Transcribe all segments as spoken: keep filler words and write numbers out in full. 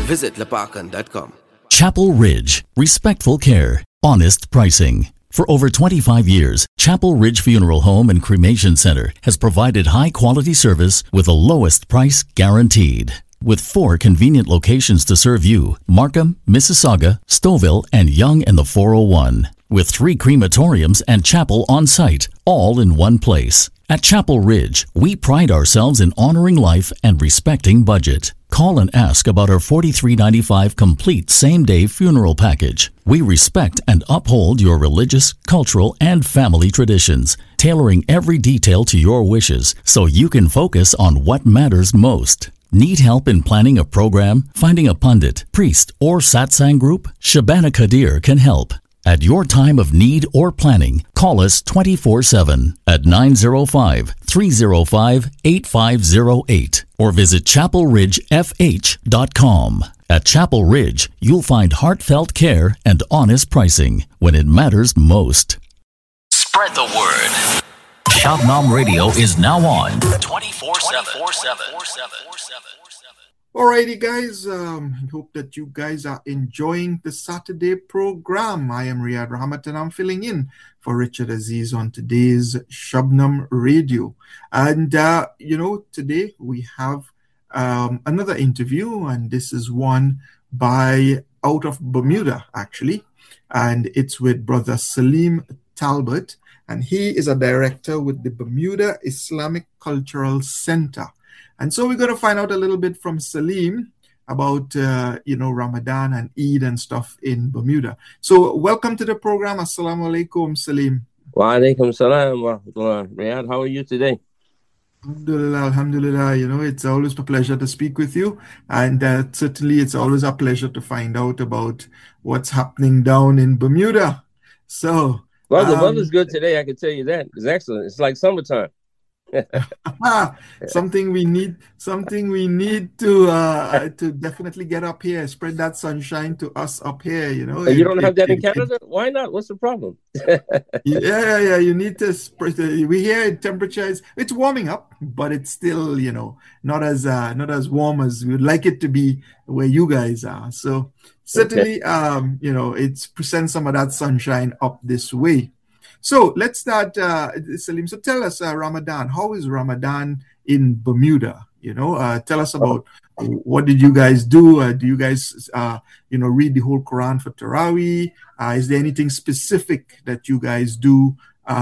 visit lapacan dot com. Chapel Ridge, respectful care, honest pricing. For over twenty-five years, Chapel Ridge Funeral Home and Cremation Center has provided high-quality service with the lowest price guaranteed. With four convenient locations to serve you, Markham, Mississauga, Stouffville, and Yonge and the four oh one. With three crematoriums and chapel on site, all in one place. At Chapel Ridge, we pride ourselves in honoring life and respecting budget. Call and ask about our forty-three ninety-five complete same-day funeral package. We respect and uphold your religious, cultural, and family traditions, tailoring every detail to your wishes so you can focus on what matters most. Need help in planning a program, finding a pundit, priest, or satsang group? Shabana Kadir can help. At your time of need or planning, call us twenty-four seven at nine oh five, three oh five, eight five oh eight or visit chapel ridge f h dot com. At Chapel Ridge, you'll find heartfelt care and honest pricing when it matters most. Spread the word. Shabnam Radio is now on twenty-four seven. Alrighty, guys. Um, I hope that you guys are enjoying the Saturday program. I am Riyad Rahmat and I'm filling in for Richard Aziz on today's Shabnam Radio. And, uh, you know, today we have um, another interview, and this is one by out of Bermuda, actually. And it's with Brother Salim Talbot. And he is a director with the Bermuda Islamic Cultural Center. And so we're going to find out a little bit from Salim about, uh, you know, Ramadan and Eid and stuff in Bermuda. So welcome to the program. Assalamu alaikum, Salim. Wa alaikum salam wa rahmatullah. Riyad, how are you today? Alhamdulillah, alhamdulillah. You know, it's always a pleasure to speak with you. And uh, certainly it's always a pleasure to find out about what's happening down in Bermuda. So... Well, the um, weather's good today, I can tell you that. It's excellent. It's like summertime. something we need something we need to uh to definitely get up here, spread that sunshine to us up here, you know. You don't it, have that it, in Canada? It, Why not? What's the problem? yeah yeah yeah you need to spread the, we hear temperatures, it's warming up, but it's still, you know, not as uh not as warm as we would like it to be where you guys are. So certainly, okay. um you know, it's present some of that sunshine up this way. So let's start, uh, Salim. So tell us, uh, Ramadan. How is Ramadan in Bermuda? You know, uh, tell us about what did you guys do? Uh, do you guys, uh, you know, read the whole Quran for Taraweeh? Uh, is there anything specific that you guys do,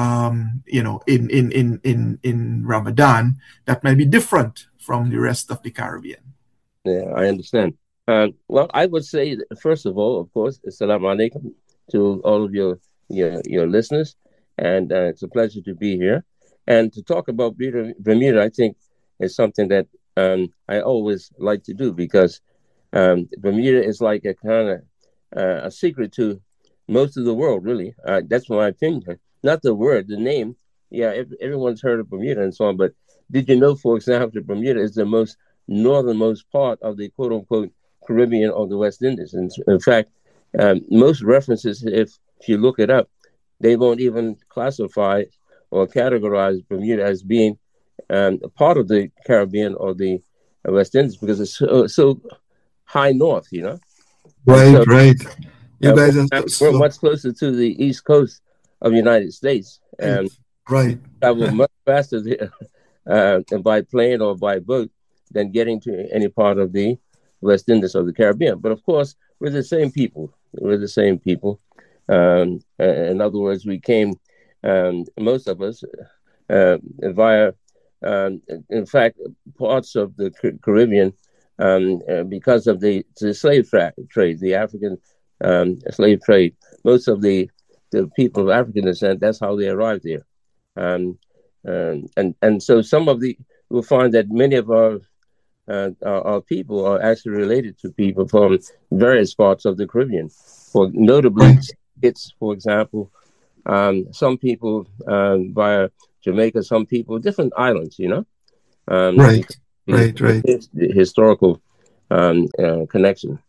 um, you know, in in in in in Ramadan that might be different from the rest of the Caribbean? Yeah, I understand. Uh, well, I would say, that, first of all, of course, assalamu alaikum to all of your your your listeners. And uh, it's a pleasure to be here. And to talk about Bermuda, I think, is something that um, I always like to do because um, Bermuda is like a kind of uh, a secret to most of the world, really. Uh, that's my opinion. Not the word, the name. Yeah, every, everyone's heard of Bermuda and so on. But did you know, for example, that Bermuda is the most northernmost part of the quote-unquote Caribbean or the West Indies? And in fact, um, most references, if, if you look it up, they won't even classify or categorize Bermuda as being um, a part of the Caribbean or the West Indies because it's so, so high north, you know? Right, so, right. You uh, guys we're, are we're so... much closer to the east coast of the United States. And right. travel much faster there, uh, by plane or by boat than getting to any part of the West Indies or the Caribbean. But of course, we're the same people. We're the same people. Um, in other words, we came, um, most of us, uh, via, um, in fact, parts of the Caribbean, um, uh, because of the, the slave tra- trade, the African um, slave trade. Most of the, the people of African descent, that's how they arrived here. Um, um, and, and so some of the, we'll find that many of our, uh, our, our people are actually related to people from various parts of the Caribbean, for notably, it's, for example, um, some people um, via Jamaica, some people, different islands, you know? Um, right, the, right, right. The, the historical um, uh, connection.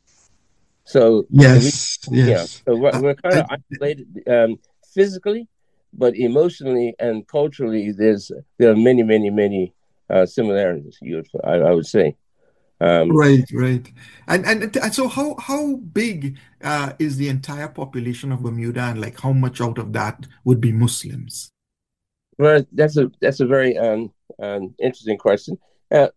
So, yes, we, yes. Yeah, so we're, we're kind of I, isolated um, physically, but emotionally and culturally, there's there are many, many, many uh, similarities, you would, I, I would say. Um, Right, right. And and, and so how how big uh, is the entire population of Bermuda, and like how much out of that would be Muslims? well, that's a that's a very um, um, interesting question. Uh,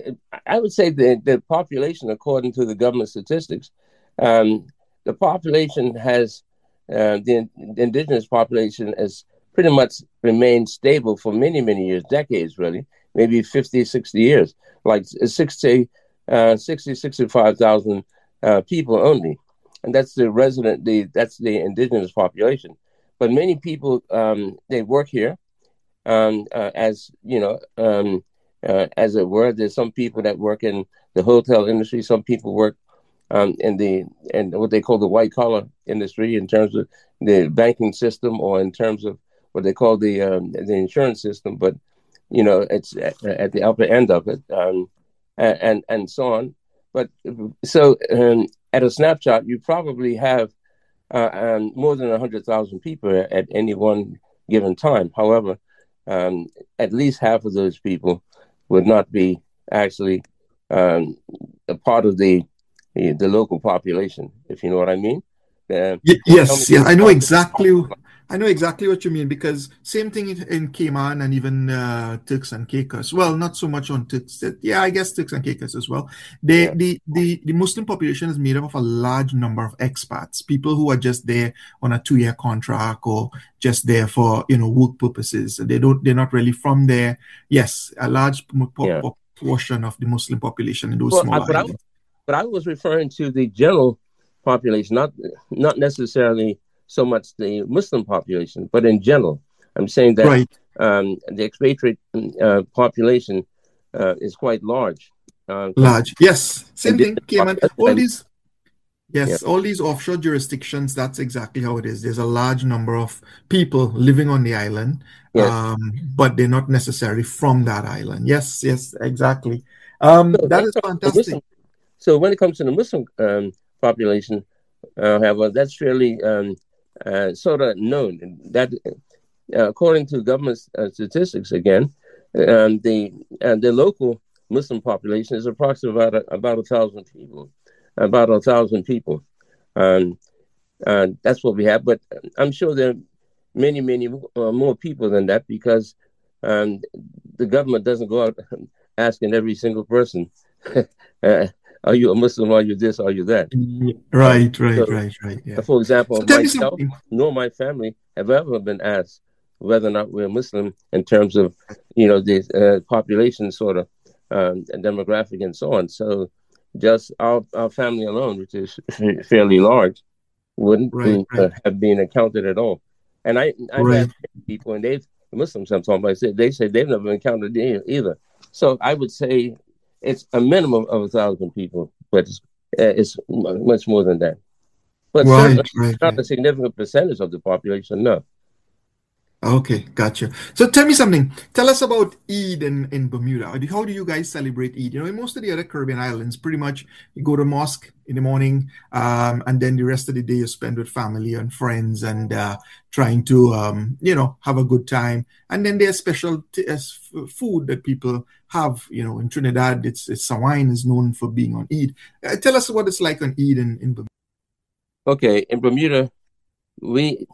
I would say the the population, according to the government statistics, um, the population has uh, the, the indigenous population has pretty much remained stable for many many years, decades really, maybe fifty, sixty years, like sixty, uh, sixty, sixty-five thousand uh, people only, and that's the resident, the that's the indigenous population. But many people um, they work here um, uh, as you know, um, uh, as it were. There's some people that work in the hotel industry. Some people work um, in the and what they call the white collar industry in terms of the banking system, or in terms of what they call the um, the insurance system. But you know, it's at, at the upper end of it, um, and, and and so on. But so um, at a snapshot, you probably have uh, um, more than a hundred thousand people at any one given time. However, um, at least half of those people would not be actually um, a part of the, the the local population, if you know what I mean. Uh, Y- tell me yes, yeah, I know about exactly. I know exactly what you mean, because same thing in, in Cayman and even uh, Turks and Caicos. Well, not so much on Turks. Yeah, I guess Turks and Caicos as well. They, yeah, the the the Muslim population is made up of a large number of expats, people who are just there on a two-year contract or just there for you know work purposes. They don't. They're not really from there. Yes, a large po- yeah. po- portion of the Muslim population in those Well, I, small but I islands. but I was referring to the general population, not not necessarily so much the Muslim population, but in general. I'm saying that Right, um, the expatriate uh, population uh, is quite large uh, compared large. Yes, to same thing. indigenous Cayman. population. All And these. yeah, Yes, all these offshore jurisdictions, that's exactly how it is. There's a large number of people living on the island, yes. um, but they're not necessarily from that island. Yes, yes, exactly. Um, So when that it is comes to the fantastic. Muslim, so when it comes to the Muslim um, population, uh, however, that's really um, uh, sort of known that uh, according to government uh, statistics, again, um, the uh, the local Muslim population is approximately about a, about a thousand people, about a thousand people. Um, uh, that's what we have, but I'm sure there are many, many uh, more people than that, because um, the government doesn't go out asking every single person, uh, "Are you a Muslim? Are you this? Are you that?" Ye- Uh, Right, right, so, right, right. Yeah. for example, So tell me myself something. nor my family have ever been asked whether or not we're Muslim in terms of, you know, the uh, population sort of um, demographic and so on. So, just our our family alone, which is fairly large, wouldn't Right, mm, right, uh, have been accounted at all. And I I've right. asked people, and they've the Muslims I'm talking about, said they say they've never encountered it either. So I would say it's a minimum of a thousand people, but it's, uh, it's much more than that. But Right, certainly right, not right. a significant percentage of the population. No. Okay, gotcha. So tell me something. Tell us about Eid in, in Bermuda. How do how do you guys celebrate Eid? You know, in most of the other Caribbean islands, pretty much you go to mosque in the morning, um, and then the rest of the day you spend with family and friends and uh, trying to, um, you know, have a good time. And then there's special t- as f- food that people have. You know, in Trinidad, it's, it's wine is known for being on Eid. Uh, tell us what it's like on Eid in, in Bermuda. Okay, in Bermuda, we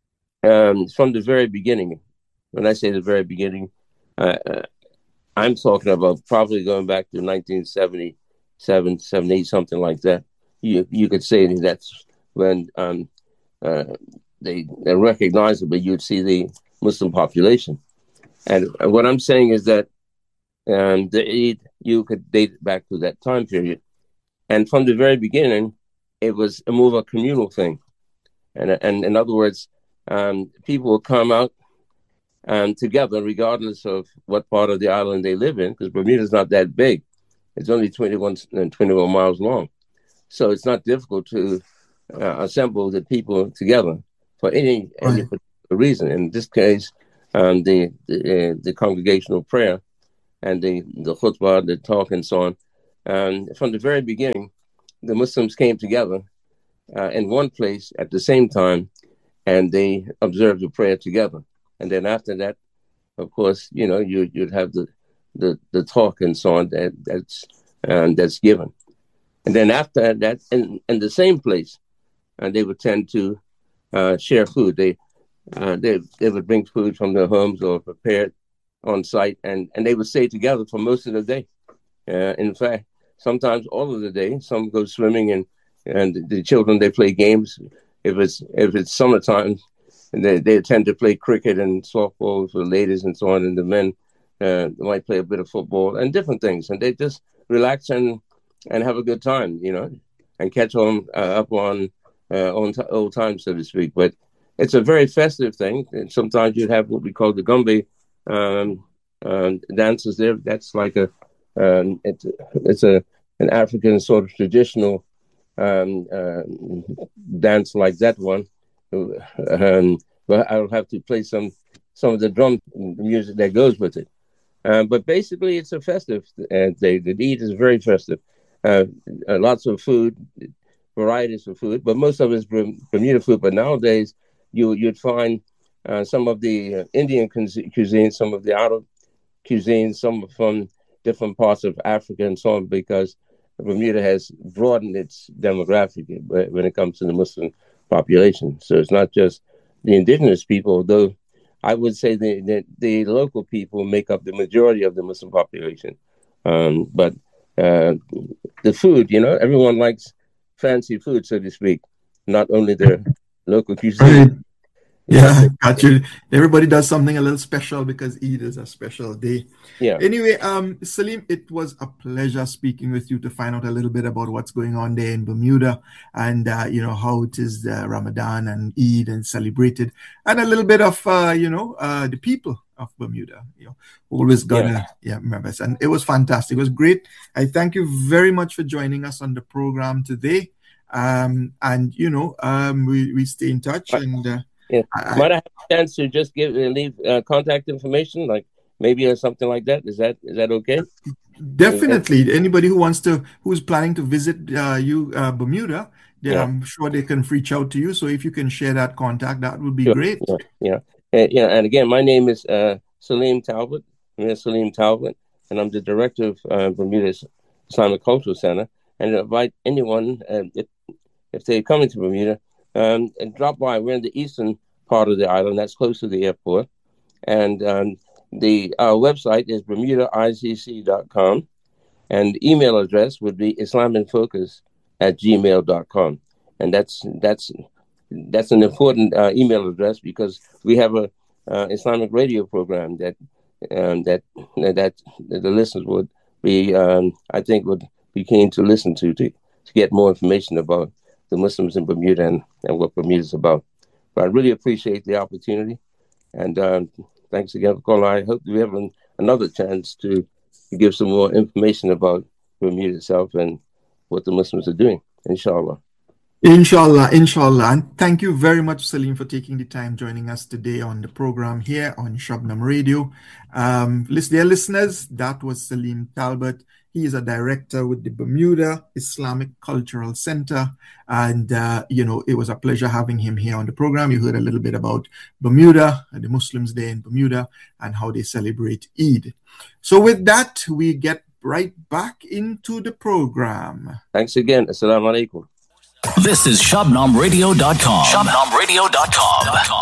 um, from the very beginning. When I say the very beginning, uh, uh, I'm talking about probably going back to nineteen seventy-seven, seventy-eight, something like that. You you could say that's when um, uh, they, they recognizably you'd see the Muslim population. And what I'm saying is that um, the Eid, you could date it back to that time period. And from the very beginning, it was a more of a communal thing. And, and in other words, um, people will come out um, together, regardless of what part of the island they live in, because Bermuda's not that big. It's only twenty-one, twenty-one miles long. So it's not difficult to uh, assemble the people together for any any Right, particular reason. In this case, um, the the, uh, the congregational prayer and the the khutbah, the talk, and so on. Um, from the very beginning, the Muslims came together uh, in one place at the same time, and they observed the prayer together. And then after that, of course, you know, you you'd have the the, the talk and so on. That that's uh, that's given. And then after that, in, in the same place, uh, they would tend to uh, share food. They, uh, they they would bring food from their homes or prepare it on site, and, and they would stay together for most of the day. Uh, in fact, sometimes all of the day. Some go swimming, and, and the children, they play games. If it's if it's summertime, they they tend to play cricket and softball for the ladies and so on, and the men uh, might play a bit of football and different things, and they just relax and and have a good time, you know, and catch on uh, up on uh, on t- old times, so to speak. But it's a very festive thing, and sometimes you'd have what we call the Gombe um, uh, dances there. That's like a um, it's it's a an African sort of traditional um, uh, dance like that one. Um, but I'll have to play some some of the drum music that goes with it. Um, but basically, it's a festive uh, day. The Eid is very festive. Uh, uh, lots of food, varieties of food, but most of it is Bermuda food. But nowadays, you you'd find uh, some of the uh, Indian cuisine, some of the Arab cuisine, some from different parts of Africa and so on, because Bermuda has broadened its demographic when it comes to the Muslim population. So it's not just the indigenous people, although I would say the, the, the local people make up the majority of the Muslim population. Um, but uh, the food, you know, everyone likes fancy food, so to speak, not only their local cuisine. Right. Yeah, got you. Everybody does something a little special because Eid is a special day. Yeah. Anyway, um, Salim, it was a pleasure speaking with you to find out a little bit about what's going on there in Bermuda, and uh, you know how it is uh, Ramadan and Eid and celebrated, and a little bit of uh, you know uh, the people of Bermuda. You know, always gonna yeah. yeah remember us, and it was fantastic. It was great. I thank you very much for joining us on the program today. Um, and you know, um, we we stay in touch and. Uh, Yeah, might I have a chance to just give uh, leave uh, contact information, like maybe or something like that? Is that is that okay? Definitely. Anybody who wants to, who's planning to visit uh, you uh, Bermuda, then yeah. I'm sure they can reach out to you. So if you can share that contact, that would be sure. great. Yeah, yeah, and, yeah. And again, my name is uh, Salim Talbot. I'm Salim Talbot, and I'm the director of uh, Bermuda's Islamic Cultural Center. And I invite anyone uh, if if they're coming to Bermuda. Um, and drop by. We're in the eastern part of the island. That's close to the airport. And um, the our website is bermuda I C C dot com. And the email address would be islaminfocus at gmail dot com. And that's that's that's an important uh, email address because we have a uh, Islamic radio program that um, that that the listeners would be, um, I think, would be keen to listen to to, to get more information about the Muslims in Bermuda and, and what Bermuda is about. But I really appreciate the opportunity. And uh, thanks again for calling. I hope we have an, another chance to, to give some more information about Bermuda itself and what the Muslims are doing, inshallah. Inshallah, inshallah. And thank you very much, Salim, for taking the time joining us today on the program here on Shabnam Radio. Um, dear listeners, that was Salim Talbot. He is a director with the Bermuda Islamic Cultural Center. And, uh, you know, it was a pleasure having him here on the program. You heard a little bit about Bermuda, and the Muslims there in Bermuda, and how they celebrate Eid. So with that, we get right back into the program. Thanks again. Assalamu alaikum. This is Shabnam Radio dot com. Shabnam Radio dot com.